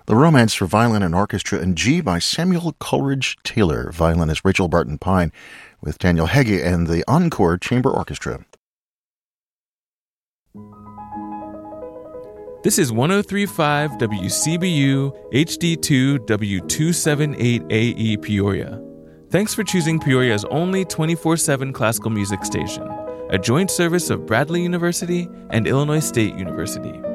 The Romance for Violin and Orchestra in G by Samuel Coleridge Taylor. Violinist Rachel Barton Pine with Daniel Hegge and the Encore Chamber Orchestra. This is 103.5 WCBU HD2 W278AE Peoria. Thanks for choosing Peoria's only 24/7 classical music station, a joint service of Bradley University and Illinois State University.